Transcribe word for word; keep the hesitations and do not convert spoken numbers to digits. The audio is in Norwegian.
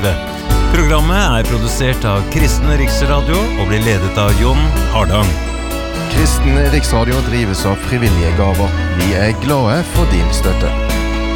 livet. Programmet er produsert av Kristen Riksradio og blir ledet av Jon Hardang. Kristen Riksradio drives av frivillige gaver. Vi er glade for din støtte.